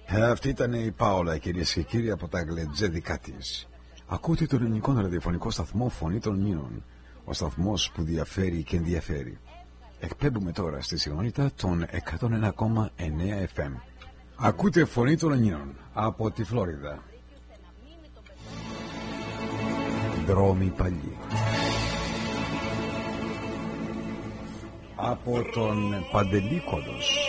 Αυτή ήταν η Πάολα, κυρίες και κύριοι, από τα γλεντζέδικα της. Ακούτε τον ελληνικό ραδιοφωνικό σταθμό Φωνή των Νίνων, ο σταθμός που διαφέρει και ενδιαφέρει. Εκπέμπουμε τώρα στη συχνότητα των 101,9 FM. Ακούτε Φωνή των Νίνων από τη Φλόριδα. Δρόμοι παλιοί. Από τον Παντελή Κόντος.